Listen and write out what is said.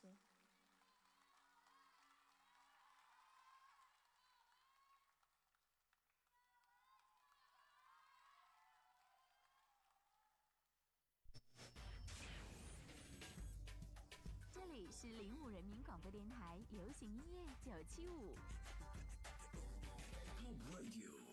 西。这里是05人民广播电台流行音乐975。 Top Radio